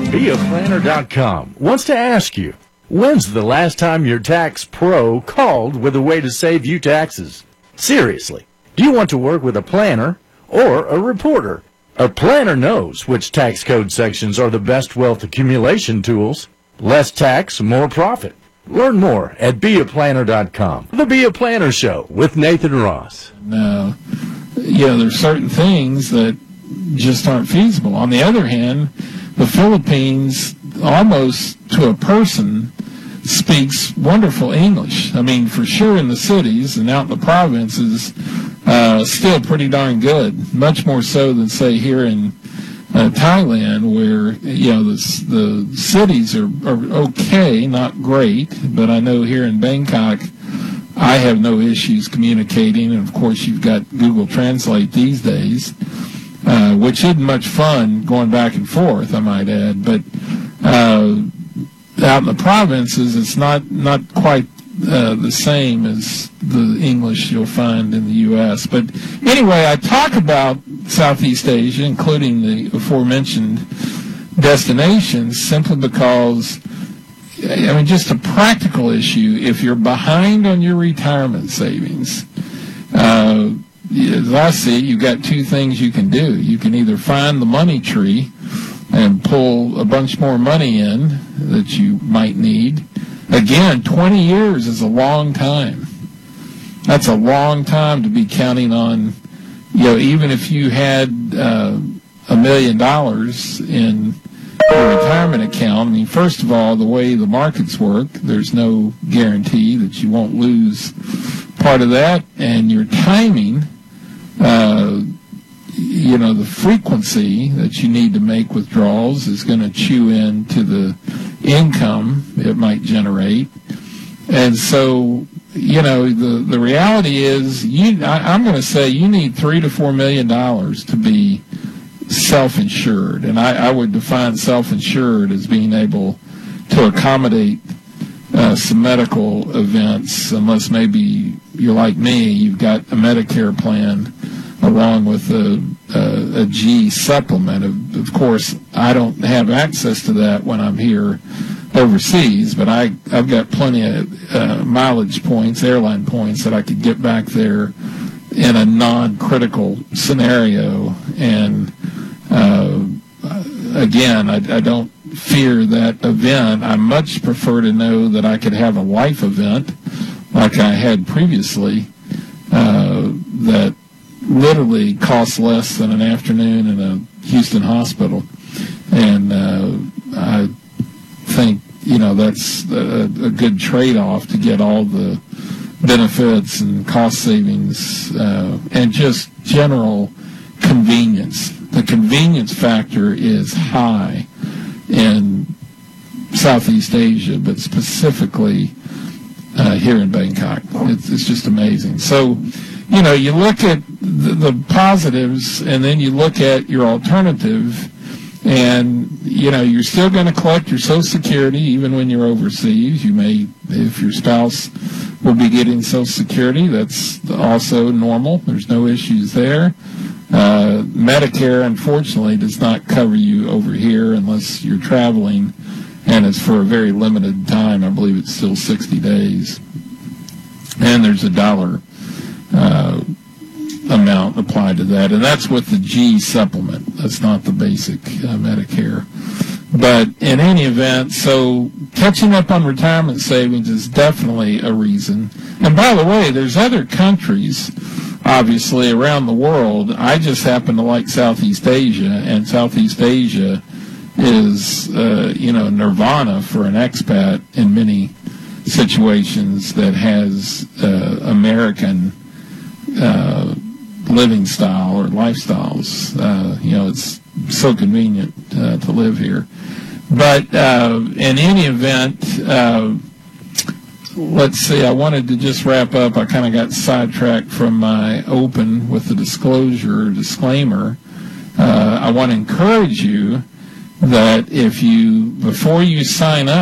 BeAPlanner.com wants to ask you, when's the last time your tax pro called with a way to save you taxes? Seriously, do you want to work with a planner or a reporter? A planner knows which tax code sections are the best wealth accumulation tools. Less tax, more profit. Learn more at BeAPlanner.com. The Be a Planner Show with Nathan Ross. There's certain things that just aren't feasible. On the other hand, the Philippines, almost to a person, speaks wonderful English. I mean, for sure in the cities and out in the provinces, still pretty darn good. Much more so than, say, here in Thailand, where, the cities are okay, not great, but I know here in Bangkok, I have no issues communicating, and of course you've got Google Translate these days, which isn't much fun going back and forth, I might add, but out in the provinces, it's not quite the same as the English you'll find in the U.S. But anyway, I talk about Southeast Asia, including the aforementioned destinations, simply because, just a practical issue. If you're behind on your retirement savings, as I see, you've got two things you can do. You can either find the money tree and pull a bunch more money in that you might need. Again, 20 years is a long time. That's a long time to be counting on, even if you had $1 million in your retirement account. First of all, the way the markets work, there's no guarantee that you won't lose part of that, and your timing, the frequency that you need to make withdrawals is going to chew into the income it might generate. And so, the reality is, I'm going to say you need $3 to $4 million to be self-insured. And I would define self-insured as being able to accommodate some medical events, unless maybe you're like me, you've got a Medicare plan along with a G supplement. Of course, I don't have access to that when I'm here overseas, but I've got plenty of mileage points, airline points, that I could get back there in a non-critical scenario. And again, I don't fear that event. I much prefer to know that I could have a life event like I had previously that literally costs less than an afternoon in a Houston hospital. And I think, that's a good trade-off to get all the benefits and cost savings and just general convenience. The convenience factor is high in Southeast Asia, but specifically here in Bangkok. It's just amazing. So, you look at the positives, and then you look at your alternative, and, you're still going to collect your Social Security even when you're overseas. You may, if your spouse will be getting Social Security, that's also normal. There's no issues there. Medicare, unfortunately, does not cover you over here unless you're traveling, and it's for a very limited time. I believe it's still 60 days. And there's a dollar amount applied to that, and that's with the G supplement. That's not the basic Medicare. But in any event, so catching up on retirement savings is definitely a reason. And by the way, there's other countries, obviously, around the world. I just happen to like Southeast Asia, and Southeast Asia is, nirvana for an expat in many situations that has American living style or lifestyles. It's so convenient to live here. But in any event, let's see, I wanted to just wrap up. I kind of got sidetracked from my open with the disclaimer. I want to encourage you that before you sign up,